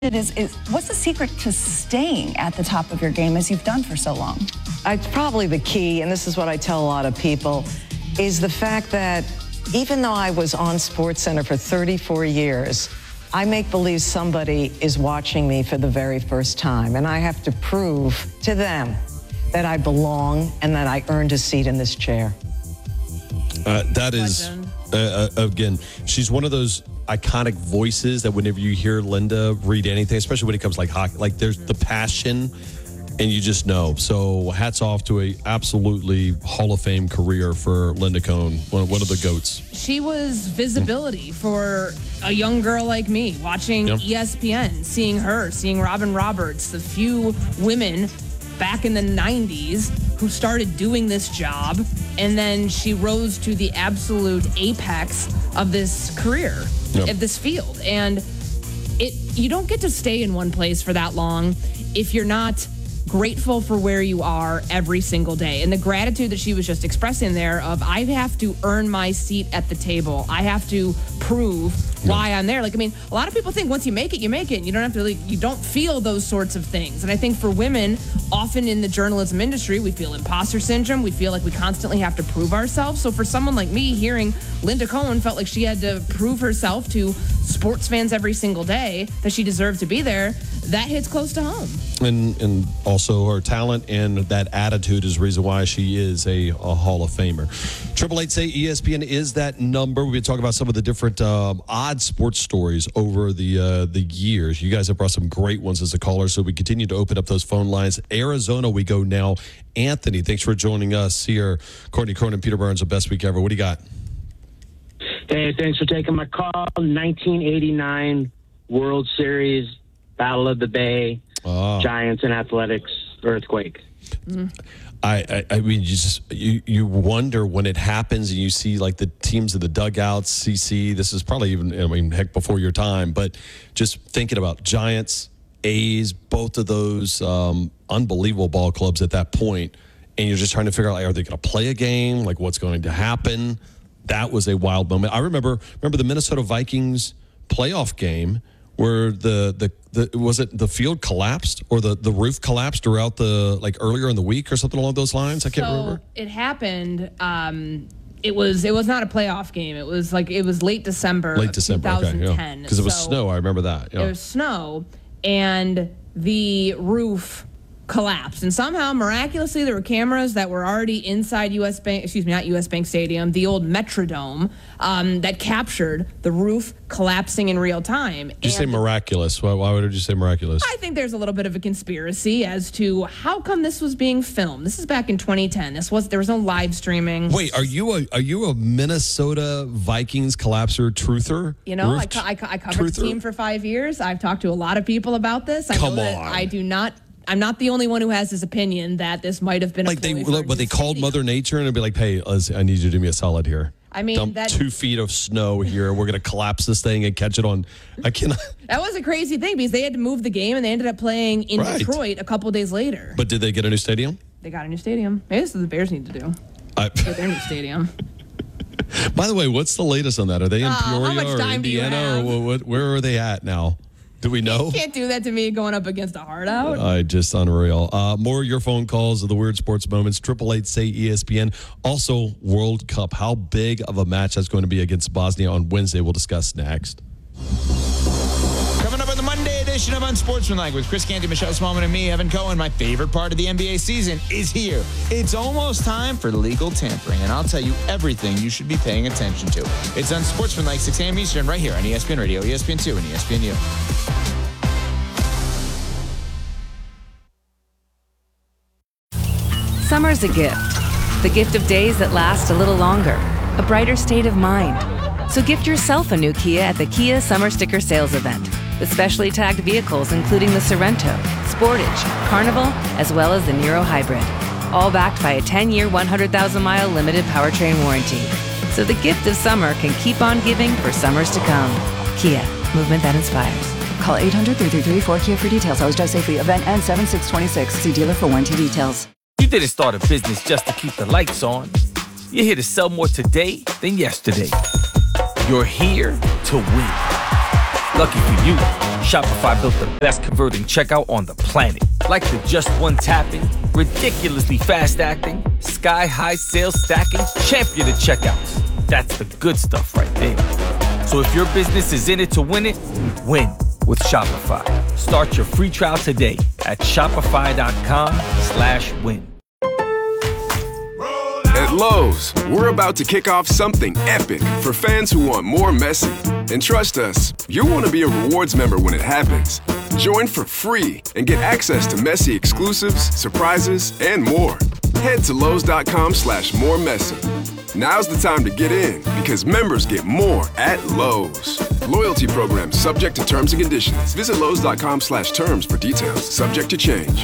is what's the secret to staying at the top of your game as you've done for so long? It's probably the key, and this is what I tell a lot of people, is the fact that even though I was on SportsCenter for 34 years, I make believe somebody is watching me for the very first time, and I have to prove to them that I belong and that I earned a seat in this chair. That is, again, she's one of those iconic voices that whenever you hear Linda read anything, especially when it comes like hockey, like there's the passion and you just know. So hats off to a absolutely Hall of Fame career for Linda Cohn, one of the GOATs. She was visibility for a young girl like me, watching ESPN, seeing Robin Roberts, the few women back in the 90s who started doing this job, and then she rose to the absolute apex of this career, of this field. And you don't get to stay in one place for that long if you're not grateful for where you are every single day. And the gratitude that she was just expressing there of, I have to earn my seat at the table. I have to prove why I'm there. Like, I mean, a lot of people think once you make it, and you don't have to, you don't feel those sorts of things. And I think for women, often in the journalism industry, we feel imposter syndrome. We feel like we constantly have to prove ourselves. So for someone like me, hearing Linda Cohn felt like she had to prove herself to sports fans every single day that she deserved to be there, that hits close to home. And also her talent and that attitude is the reason why she is a Hall of Famer. 888-SAY-ESPN is that number. We've been talking about some of the different odd sports stories over the years. You guys have brought some great ones as a caller, so we continue to open up those phone lines. Arizona we go now. Anthony, thanks for joining us here. Courtney Cronin, Peter Burns, the best week ever. What do you got? Hey, thanks for taking my call. 1989 World Series, Battle of the Bay, Giants and Athletics, earthquake. I mean, you wonder when it happens and you see like the teams of the dugouts, CC, this is probably even, heck, before your time, but just thinking about Giants, A's, both of those unbelievable ball clubs at that point, and you're just trying to figure out, like, are they going to play a game? Like, what's going to happen? That was a wild moment. I remember the Minnesota Vikings playoff game where was it the field collapsed or the roof collapsed throughout earlier in the week or something along those lines? I can't remember. It happened. It was not a playoff game. It was late December. Late December, 2010. Because it was snow. I remember that. Yeah. It was snow, and the roof collapsed, and somehow miraculously there were cameras that were already inside not US Bank Stadium, the old Metrodome, that captured the roof collapsing in real time. Did you say miraculous? Why would you say miraculous? I think there's a little bit of a conspiracy as to how come this was being filmed. This is back in 2010. There was no live streaming. Wait, are you a Minnesota Vikings collapser truther? I covered the team for 5 years. I've talked to a lot of people about this. I'm not the only one who has this opinion that this might have been they called Mother Nature and it'd be like, hey, Liz, I need you to do me a solid here. I mean, dump 2 feet of snow here. We're going to collapse this thing and catch it on. I cannot. That was a crazy thing because they had to move the game and they ended up playing in Detroit a couple days later. But did they get a new stadium? They got a new stadium. Maybe this is what the Bears need to do. Get their new stadium. By the way, what's the latest on that? Are they in Peoria or Indiana or where are they at now? Do we know? You can't do that to me going up against a hard out. Just unreal. More of your phone calls of the weird sports moments. 888-SAY-ESPN. Also, World Cup. How big of a match that's going to be against Bosnia on Wednesday? We'll discuss next. Coming up on the Monday edition of Unsportsmanlike with Chris Canty, Michelle Smallman, and me, Evan Cohen. My favorite part of the NBA season is here. It's almost time for legal tampering, and I'll tell you everything you should be paying attention to. It's Unsportsmanlike, 6 a.m. Eastern, right here on ESPN Radio, ESPN2, and ESPNU. Summer's a gift. The gift of days that last a little longer. A brighter state of mind. So gift yourself a new Kia at the Kia Summer Sticker Sales Event. With specially tagged vehicles including the Sorrento, Sportage, Carnival, as well as the Niro Hybrid. All backed by a 10-year, 100,000-mile limited powertrain warranty. So the gift of summer can keep on giving for summers to come. Kia, movement that inspires. Call 800-333-4KIA for details. Eligibility safely. Event ends 7/6/26. See dealer for warranty details. You didn't start a business just to keep the lights on. You're here to sell more today than yesterday. You're here to win. Lucky for you, Shopify built the best converting checkout on the planet. Like the just one tapping, ridiculously fast acting, sky-high sales stacking, champion of checkouts. That's the good stuff right there. So if your business is in it to win it, win with Shopify. Start your free trial today at shopify.com/win. At Lowe's, we're about to kick off something epic for fans who want more Messi. And trust us, you'll want to be a rewards member when it happens. Join for free and get access to Messi exclusives, surprises, and more. Head to Lowe's.com/more-Messi. Now's the time to get in because members get more at Lowe's. Loyalty program subject to terms and conditions. Visit Lowe's.com/terms for details. Subject to change.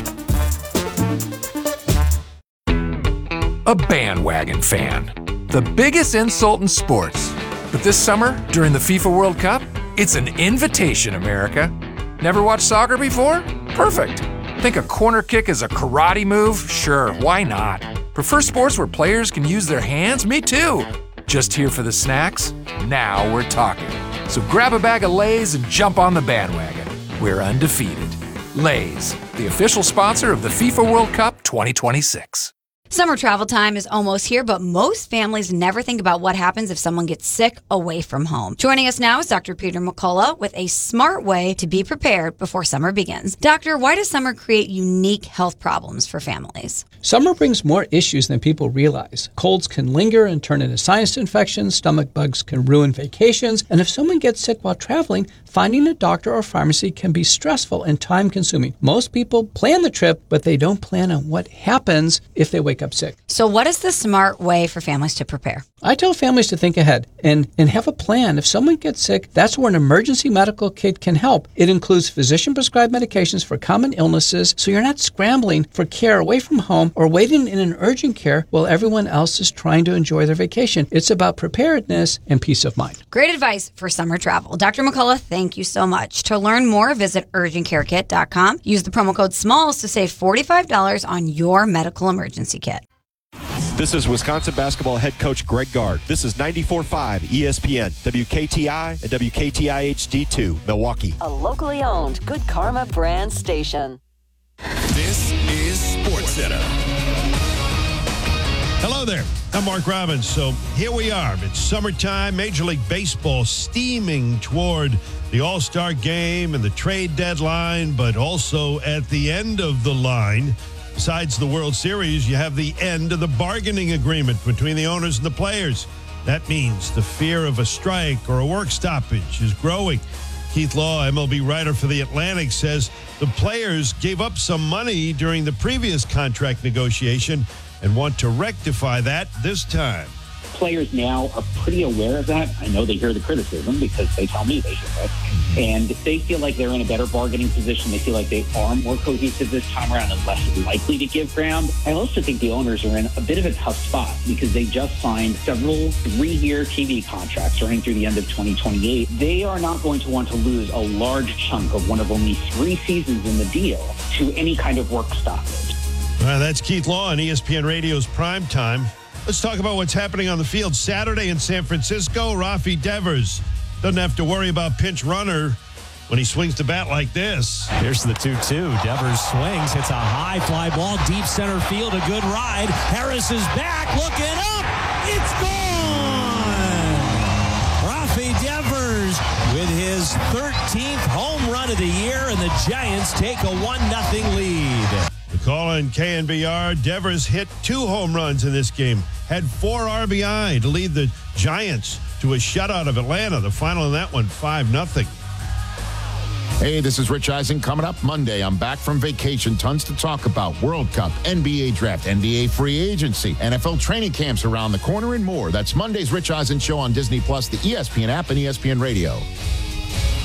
A bandwagon fan. The biggest insult in sports. But this summer, during the FIFA World Cup, it's an invitation, America. Never watched soccer before? Perfect. Think a corner kick is a karate move? Sure, why not? Prefer sports where players can use their hands? Me too. Just here for the snacks? Now we're talking. So grab a bag of Lay's and jump on the bandwagon. We're undefeated. Lay's, the official sponsor of the FIFA World Cup 2026. Summer travel time is almost here, but most families never think about what happens if someone gets sick away from home. Joining us now is Dr. Peter McCullough with a smart way to be prepared before summer begins. Doctor, why does summer create unique health problems for families? Summer brings more issues than people realize. Colds can linger and turn into sinus infections, stomach bugs can ruin vacations, and if someone gets sick while traveling, finding a doctor or pharmacy can be stressful and time-consuming. Most people plan the trip, but they don't plan on what happens if they wake up sick. So what is the smart way for families to prepare? I tell families to think ahead and have a plan. If someone gets sick, that's where an emergency medical kit can help. It includes physician-prescribed medications for common illnesses, so you're not scrambling for care away from home or waiting in an urgent care while everyone else is trying to enjoy their vacation. It's about preparedness and peace of mind. Great advice for summer travel. Dr. McCullough, thank you so much. To learn more, visit urgentcarekit.com. Use the promo code SMALLS to save $45 on your medical emergency kit. This is Wisconsin basketball head coach Greg Gard. This is 94.5 ESPN, WKTI, and WKTI HD2, Milwaukee. A locally owned Good Karma brand station. This is SportsCenter. Hello there. I'm Mark Robbins. So here we are. It's summertime. Major League Baseball steaming toward the All-Star game and the trade deadline, but also at the end of the line. Besides the World Series, you have the end of the bargaining agreement between the owners and the players. That means the fear of a strike or a work stoppage is growing. Keith Law, MLB writer for The Atlantic, says the players gave up some money during the previous contract negotiation and want to rectify that this time. Players now are pretty aware of that. I know they hear the criticism because they tell me they should. And they feel like they're in a better bargaining position. They feel like they are more cohesive this time around and less likely to give ground. I also think the owners are in a bit of a tough spot because they just signed several 3-year TV contracts running through the end of 2028. They are not going to want to lose a large chunk of one of only 3 seasons in the deal to any kind of work stoppage. That's Keith Law on ESPN Radio's Primetime. Let's talk about what's happening on the field. Saturday in San Francisco, Rafi Devers doesn't have to worry about pinch runner when he swings the bat like this. Here's the 2-2. Devers swings, hits a high fly ball, deep center field, a good ride. Harris is back, looking up. It's gone! Rafi Devers with his 13th home run of the year, and the Giants take a 1-0 lead. The call on KNBR, Devers hit 2 home runs in this game, had 4 RBI to lead the Giants to a shutout of Atlanta. The final in that one, 5-0. Hey, this is Rich Eisen. Coming up Monday, I'm back from vacation. Tons to talk about. World Cup, NBA draft, NBA free agency, NFL training camps around the corner, and more. That's Monday's Rich Eisen Show on Disney+, the ESPN app, and ESPN Radio.